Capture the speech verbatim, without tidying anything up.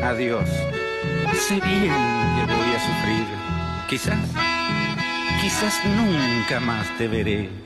Adiós. Sé bien que voy a sufrir. Quizás, quizás nunca más te veré.